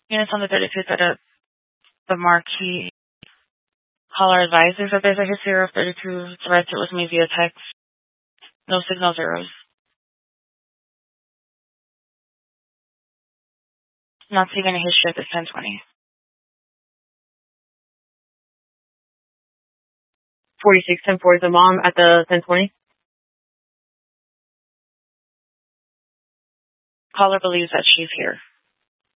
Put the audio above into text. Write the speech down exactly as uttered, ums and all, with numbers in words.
Units on the thirty-fifth at a, the marquee. Caller advises that there's a history of thirty-two threats. It was made via text. No signal zeros. Not seeing any history at this ten twenty. forty-six ten four, the mom at the ten twenty. Caller believes that she's here.